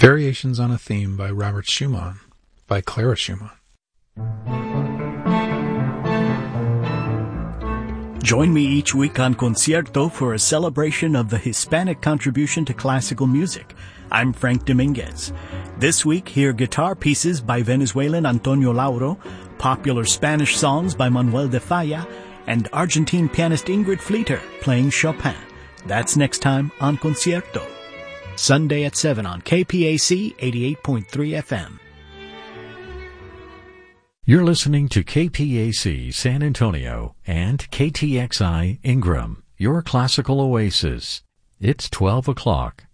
Variations on a Theme by Robert Schumann, by Clara Schumann. Join me each week on Concierto for a celebration of the Hispanic contribution to classical music. I'm Frank Dominguez. This week, hear guitar pieces by Venezuelan Antonio Lauro, popular Spanish songs by Manuel de Falla, and Argentine pianist Ingrid Fleeter playing Chopin. That's next time on Concierto. Sunday at 7 on KPAC 88.3 FM. You're listening to KPAC San Antonio and KTXI Ingram, your classical oasis. It's 12 o'clock.